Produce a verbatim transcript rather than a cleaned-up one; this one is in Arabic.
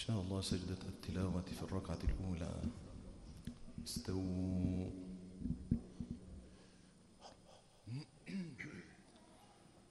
شاء الله سجدة التلاوة في الركعة الأولى. استووا